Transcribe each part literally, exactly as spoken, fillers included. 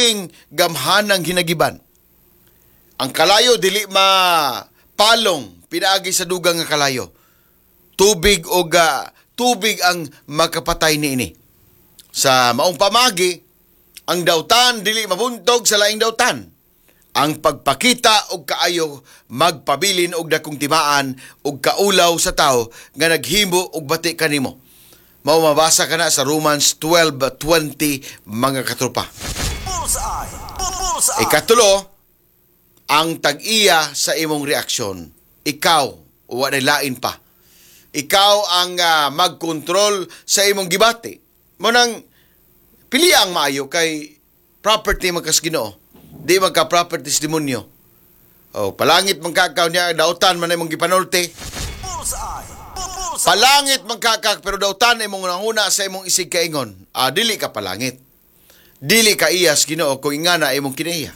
labing gamhanang hinagiban. Ang kalayo dili ma palong pinaagi sa dugang nga kalayo. Tubig o ga, tubig ang makapatay niini. Sa maong pamagi, ang dautan dili mabuntog sa laing dautan. Ang pagpakita og kaayo magpabilin og dakong timaan og kaulaw sa tao nga naghimo og bati kanimo. Mao mabasa kana sa Romans twelve twenty mga katropa. Ikatulo, ang tag-iya sa imong reaksyon. Ikaw, wala lain pa. Ikaw ang uh, magkontrol sa imong gibati. Mo nang pili ang maayo kay property magkas Ginoo. Di magka-property sa demonyo. O, palangit magkakaw niya, dautan man imong gipanulti. Palangit magkakak, pero dautan imong nanguna sa imong isig kaingon. Ah, dili ka palangit. Dili ka iyas Ginoo kung ingana imong kinaiya.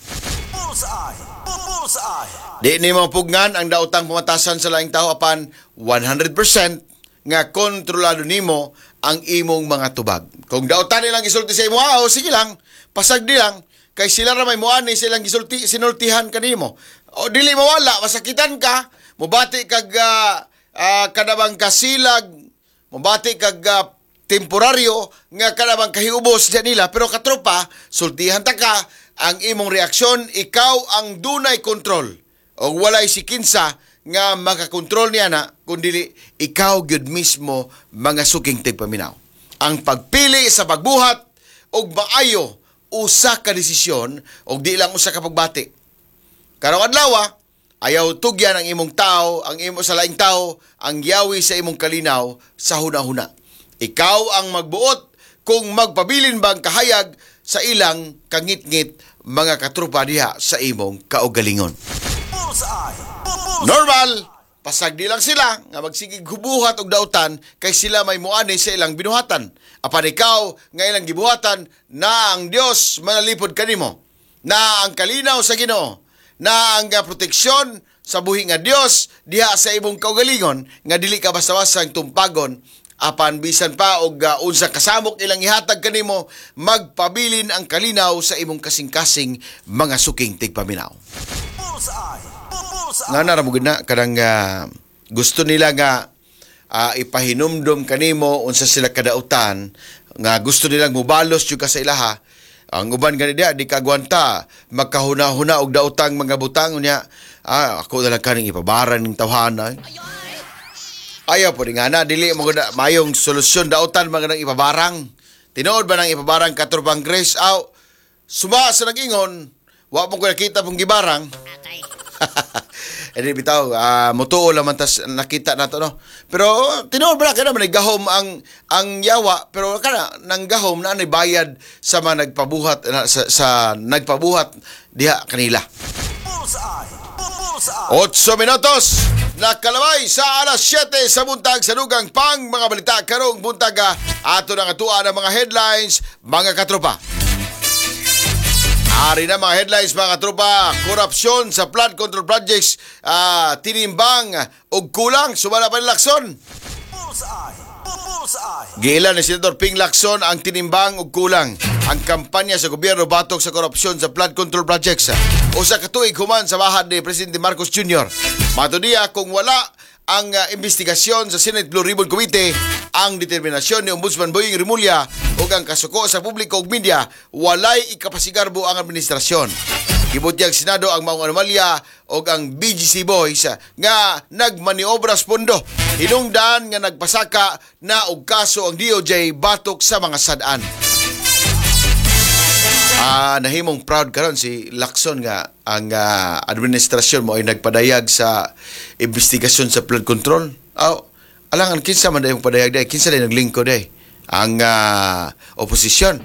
Di ni mapugnan ang daotang pamatasan sa laing tao apan one hundred percent nga kontrolado nimo ang imong mga tubag. Kung daotan nilang gisulti sa imo, ah, sige lang, pasagdi lang, kay sila ra may muani silang gisulti, sinultihan kanimo. O dili mawala, masakitan ka, mubati kag uh, uh, kadabang kasilag, mubati kag uh, temporaryo nga kadabang kahiubos diyan nila, pero katropa, sultihan ta ka, ang imong reaksyon, ikaw ang dunay kontrol. O walay si kinsa nga makakontrol niya na, kundi ikaw gyud mismo mga suking tigpaminaw. Ang pagpili sa pagbuhat og maayo usa ka desisyon og di lang usa ka pagbati. Karong adlaw, ayaw tugyan ang imong tao, ang imo sa laing tao, ang yawi sa imong kalinaw sa huna-huna. Ikaw ang magbuot kung magpabilin ba ang kahayag sa ilang kangit-ngit mga katrupa diha sa imong kaugalingon. Normal, pasagdi lang sila nga magsigig hubuhat og dautan kay sila may muani sa ilang binuhatan. Apan ikaw nga ilang gibuhatan na ang Dios manalipod kanimo, na ang kalinaw sa Ginoo, na ang proteksyon sa buhi nga Dios diha sa imong kaugalingon nga dili ka basta-basta ang tumpagon. Apan bisan pa og uh, unsa kasamok ilang ihatag kanimo, magpabilin ang kalinaw sa imong kasing-kasing mga suking tigpaminaw. Nga naramugid na kadang uh, gusto nila nga uh, ipahinumdum kanimo unsa sila kadautan nga gusto nilang mubalos jud ka sa ilaha. Ang uban gani dia di kagwanta magkahuna-huna og dautang mga butang niya. Ah, ako na lang kaning ipabaran ning tawhana. Ayaw po nga na, dili mo na mayong solusyon dautan mga nang ipabarang. Tinuod ba nang ipabarang katropang Grace? Aw, suma sa nag-ingon, wa mo ko nakita pong gibarang. E di bitaw, uh, mutuo naman tas nakita na to, no? Pero tinuod ba na, kaya naman nagahom ang, ang yawa, pero kana, nang gahom na bayad sa mga nagpabuhat, na, sa, sa nagpabuhat diha kanila. Otso minutos nakalabay sa alas siyete sa buntag sa dugang pang mga balita karong buntag ato nang atuan ang mga headlines mga katropa. Ari na mga headlines mga katropa, korupsyon sa flood control projects uh, tinimbang og kulang sumala pa ni Lacson. Giilan ni Senador Ping Lacson ang tinimbang og kulang ang kampanya sa gobyerno batok sa korupsyon sa flood control projects. Usa ka tuig human sa bahad ni Presidente Marcos Junior Matudiya kung wala ang uh, investigasyon sa Senate Blue Ribbon Committee, ang determinasyon ni Ombudsman Boying Rimulya ug ang kasuko sa publiko ug media, walay ikapasigarbo ang administrasyon. Gibutyag Senado ang maong anomalya ug ang B G C Boys nga nagmaniobras pondo. Hinungdan nga nagpasaka na og kaso ang D O J batok sa mga sad-an. Ah, nahimong proud karon si Lacson nga ang uh, administrasyon mo ay nagpadayag sa investigasyon sa flood control. Aw, oh, alangan kinsa man dayong padayag day, kinsa day naglingkod day ang uh, oposisyon.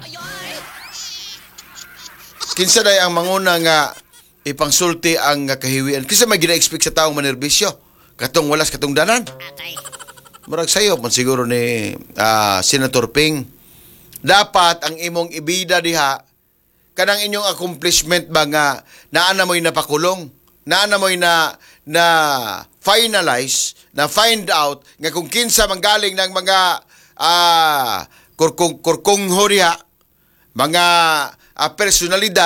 Kinsa day ang manguna nga ipangsulti ang uh, kahiwian. Kinsa may gina-expect sa taong manerbisyo katong walas katong danan. Murag sayo man siguro ni uh, Senator Ping. Dapat ang imong ibida diha kanang inyong accomplishment ba nga naana mo'y napakulong, naana mo'y na, na finalize, na find out nga kung kinsa manggaling ng mga uh, kurkung, kurkung hurya, mga uh, personalidad